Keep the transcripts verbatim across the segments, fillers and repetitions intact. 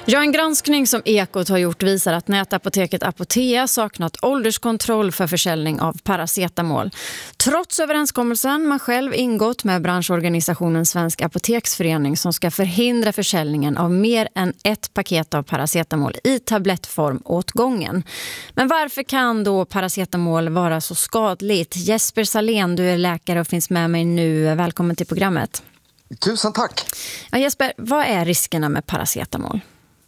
Ja, en granskning som Ekot har gjort visar att nätapoteket Apotea saknat ålderskontroll för försäljning av paracetamol. Trots överenskommelsen man själv ingått med branschorganisationen Svensk Apoteksförening som ska förhindra försäljningen av mer än ett paket av paracetamol i tablettform åt gången. Men varför kan då paracetamol vara så skadligt? Jesper Salén, du är läkare och finns med mig nu. Välkommen till programmet. Tusen tack. Ja, Jesper, vad är riskerna med paracetamol?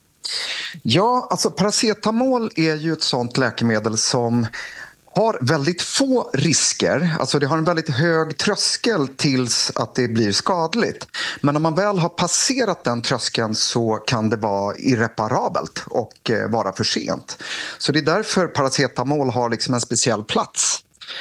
Ja, alltså paracetamol är ju ett sånt läkemedel som har väldigt få risker. Alltså det har en väldigt hög tröskel tills att det blir skadligt. Men när man väl har passerat den tröskeln så kan det vara irreparabelt och eh, vara för sent. Så det är därför paracetamol har liksom en speciell plats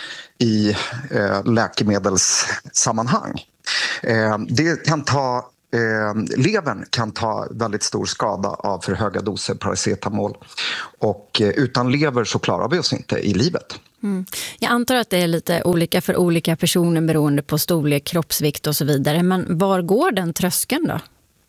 i eh, läkemedelssammanhang. Eh, det kan ta Eh, levern kan ta väldigt stor skada av för höga doser paracetamol och eh, utan lever så klarar vi oss inte i livet. Mm. Jag antar att det är lite olika för olika personer beroende på storlek, kroppsvikt och så vidare, men var går den tröskeln då?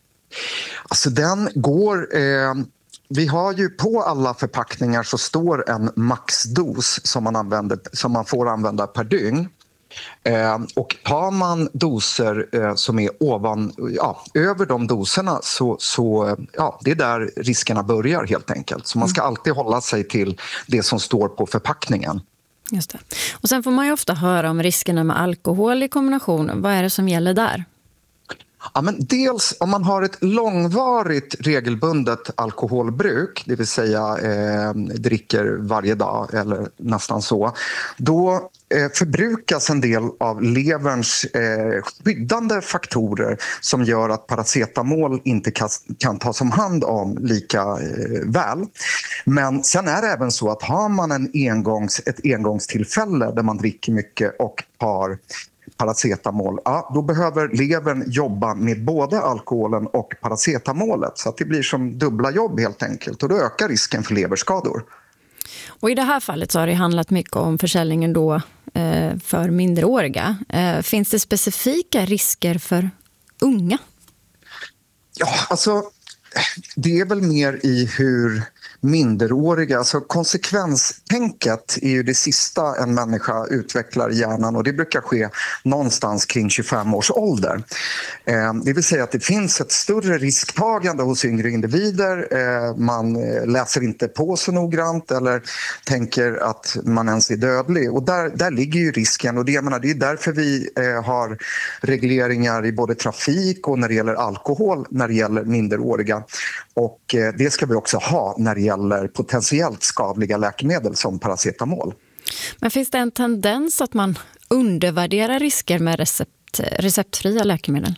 Alltså den går... Eh, Vi har ju på alla förpackningar så står en maxdos som man, använder, som man får använda per dygn. Eh, och tar man doser eh, som är ovan, ja, över de doserna så, så ja, det är där riskerna börjar helt enkelt. Så man ska alltid hålla sig till det som står på förpackningen. Just det. Och sen får man ju ofta höra om riskerna med alkohol i kombination. Vad är det som gäller där? Ja, men dels om man har ett långvarigt regelbundet alkoholbruk, det vill säga eh, dricker varje dag eller nästan så, då eh, förbrukas en del av leverns eh, skyddande faktorer som gör att paracetamol inte kan, kan tas om hand om lika eh, väl. Men sen är det även så att har man en engångs, ett engångstillfälle där man dricker mycket och har paracetamol, ja, då behöver levern jobba med både alkoholen och paracetamolet så att det blir som dubbla jobb helt enkelt och då ökar risken för leverskador. Och i det här fallet så har det handlat mycket om försäljningen då eh, för minderåriga. Eh, finns det specifika risker för unga? Ja, alltså det är väl mer i hur minderåriga, alltså konsekvenstänket är ju det sista en människa utvecklar i hjärnan och det brukar ske någonstans kring tjugofem års ålder. Eh, det vill säga att det finns ett större risktagande hos yngre individer, eh, man läser inte på så noggrant eller tänker att man ens är dödlig och där, där ligger ju risken och det, jag menar, det är därför vi eh, har regleringar i både trafik och när det gäller alkohol när det gäller minderåriga och eh, det ska vi också ha när det gäller potentiellt skadliga läkemedel som paracetamol. Men finns det en tendens att man undervärderar risker med recept, receptfria läkemedel?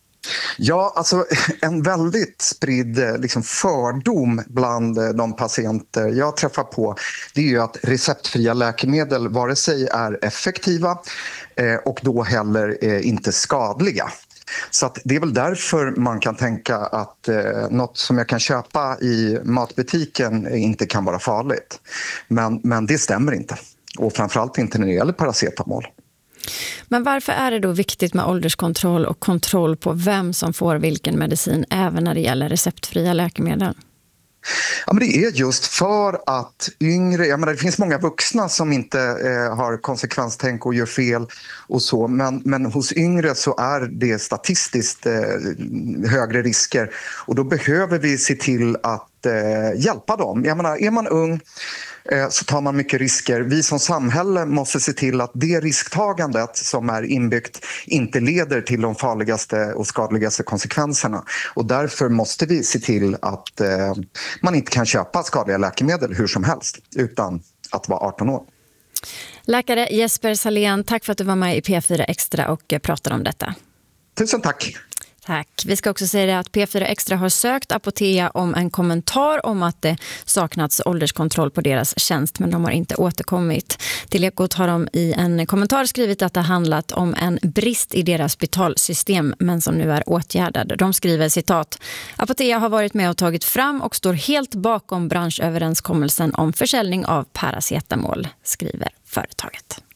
Ja, alltså en väldigt spridd liksom, fördom bland de patienter jag träffar på det är ju att receptfria läkemedel vare sig är effektiva eh, och då heller eh, inte skadliga. Så att det är väl därför man kan tänka att eh, något som jag kan köpa i matbutiken inte kan vara farligt. Men, men det stämmer inte. Och framförallt inte när det gäller paracetamol. Men varför är det då viktigt med ålderskontroll och kontroll på vem som får vilken medicin även när det gäller receptfria läkemedel? Ja, men det är just för att yngre, jag menar, det finns många vuxna som inte eh, har konsekvenstänk och gör fel och så, men, men hos yngre så är det statistiskt eh, högre risker och då behöver vi se till att eh, hjälpa dem. Jag menar, är man ung eh, så tar man mycket risker. Vi som samhälle måste se till att det risktagandet som är inbyggt inte leder till de farligaste och skadligaste konsekvenserna. Och därför måste vi se till att eh, man inte kan köpa skadliga läkemedel hur som helst utan att vara arton år. Läkare Jesper Salén, tack för att du var med i P fyra Extra och pratade om detta. Tusen tack. Tack. Vi ska också säga att P fyra Extra har sökt Apotea om en kommentar om att det saknats ålderskontroll på deras tjänst, men de har inte återkommit. Till Ekot har de i en kommentar skrivit att det handlat om en brist i deras betalsystem, men som nu är åtgärdad. De skriver citat: Apotea har varit med och tagit fram och står helt bakom branschöverenskommelsen om försäljning av paracetamol, skriver företaget.